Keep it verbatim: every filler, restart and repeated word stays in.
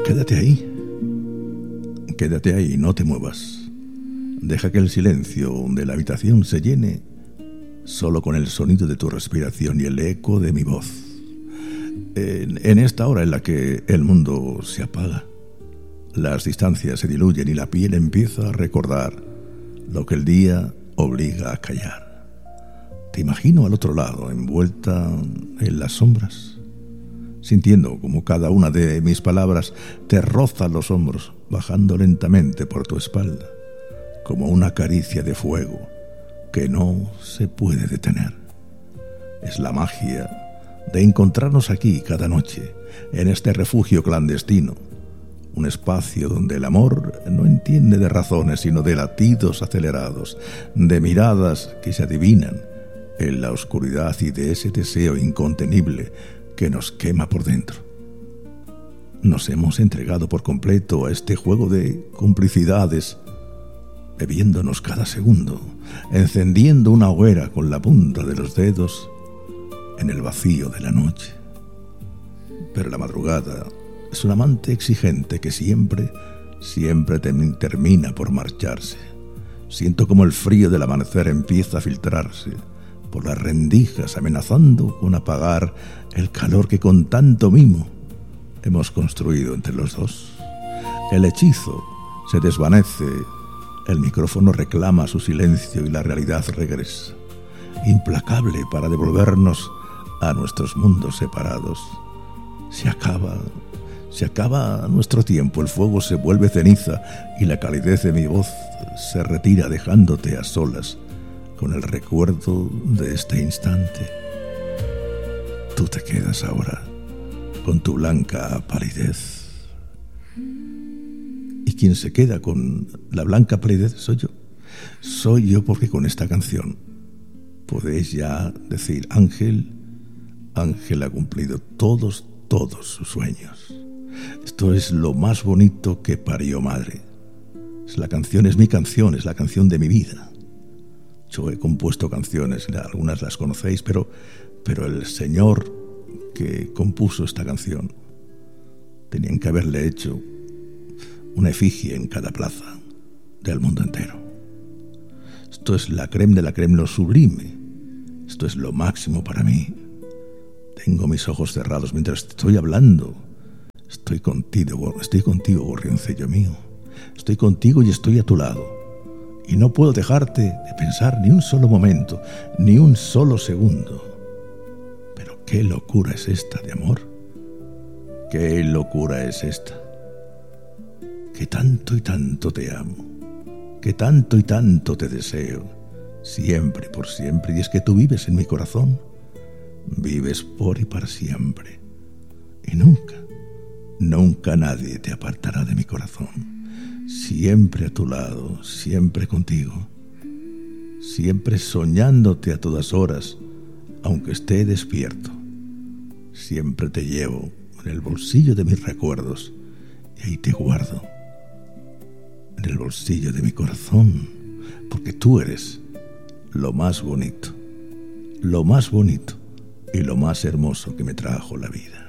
Quédate ahí. Quédate ahí, no te muevas. Deja que el silencio de la habitación se llene solo con el sonido de tu respiración y el eco de mi voz. En, en esta hora en la que el mundo se apaga, las distancias se diluyen y la piel empieza a recordar lo que el día obliga a callar. Te imagino al otro lado, envuelta en las sombras, sintiendo como cada una de mis palabras te roza los hombros, bajando lentamente por tu espalda, como una caricia de fuego que no se puede detener. Es la magia de encontrarnos aquí cada noche, en este refugio clandestino, un espacio donde el amor no entiende de razones, sino de latidos acelerados, de miradas que se adivinan en la oscuridad y de ese deseo incontenible que nos quema por dentro. Nos hemos entregado por completo a este juego de complicidades, bebiéndonos cada segundo, encendiendo una hoguera con la punta de los dedos en el vacío de la noche. Pero la madrugada es un amante exigente que siempre, siempre tem- termina por marcharse. Siento como el frío del amanecer empieza a filtrarse por las rendijas, amenazando con apagar el calor que con tanto mimo hemos construido entre los dos. El hechizo se desvanece, el micrófono reclama su silencio y la realidad regresa, implacable para devolvernos a nuestros mundos separados. Se acaba, se acaba nuestro tiempo, el fuego se vuelve ceniza y la calidez de mi voz se retira dejándote a solas con el recuerdo de este instante. Tú te quedas ahora con tu blanca palidez. Y quien se queda con la blanca palidez soy yo. Soy yo porque con esta canción podéis ya decir: Ángel, Ángel ha cumplido todos, todos sus sueños. Esto es lo más bonito que parió madre. Es la canción, es mi canción, es la canción de mi vida. Yo he compuesto canciones, algunas las conocéis, pero, pero el señor que compuso esta canción tenían que haberle hecho una efigie en cada plaza del mundo entero. Esto es la crème de la crème, lo sublime. Esto es lo máximo para mí. Tengo mis ojos cerrados mientras estoy hablando. Estoy contigo, estoy contigo, gorrioncillo mío. Estoy contigo y estoy a tu lado. Y no puedo dejarte de pensar ni un solo momento, ni un solo segundo. Pero qué locura es esta de amor. Qué locura es esta. Que tanto y tanto te amo. Que tanto y tanto te deseo. Siempre y por siempre. Y es que tú vives en mi corazón. Vives por y para siempre. Y nunca, nunca nadie te apartará de mi corazón. Siempre a tu lado, siempre contigo, siempre soñándote a todas horas, aunque esté despierto. Siempre te llevo en el bolsillo de mis recuerdos y ahí te guardo, en el bolsillo de mi corazón, porque tú eres lo más bonito, lo más bonito y lo más hermoso que me trajo la vida.